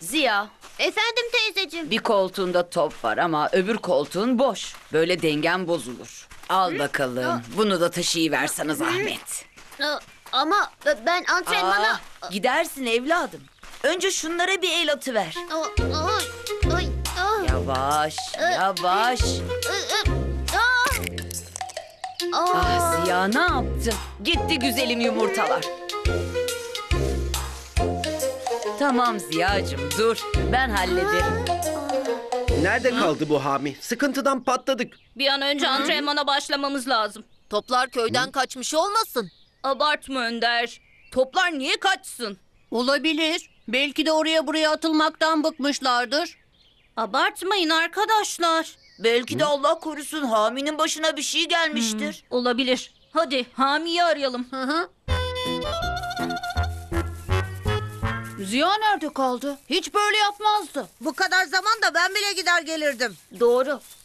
Ziya, Efendim teyzeciğim. bir koltuğunda top var ama öbür koltuğun boş. Böyle dengen bozulur. Al bakalım. Bunu da taşıyıversene zahmet. Ama ben antrenmana... Gidersin evladım. Önce şunlara bir el atıver. Ay, Yavaş, yavaş. Ah Ziya ne yaptın? Gitti güzelim yumurtalar. Tamam Ziya'cığım dur. Ben hallederim. Nerede kaldı bu Hami? Sıkıntıdan patladık. Bir an önce antrenmana başlamamız lazım. Toplar köyden kaçmış olmasın? Abartma Önder. Toplar niye kaçsın? Olabilir. Belki de oraya buraya atılmaktan bıkmışlardır. Abartmayın arkadaşlar. Belki de Allah korusun Hami'nin başına bir şey gelmiştir. Olabilir. Hadi Hami'yi arayalım. Ziya nerede kaldı? Hiç böyle yapmazdı. Bu kadar zaman da ben bile gider gelirdim. Doğru.